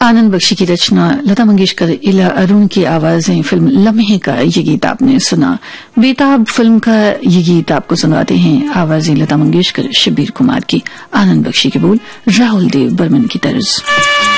आनंद बख्शी की रचना, लता मंगेशकर, इला अरुण की आवाजें, फिल्म लम्हे का ये गीत आपने सुना। बेताब फिल्म का ये गीत आपको सुनाते हैं आवाजें लता मंगेशकर, शब्बीर कुमार की, आनंद बख्शी के बोल, राहुल देव बर्मन की तर्ज।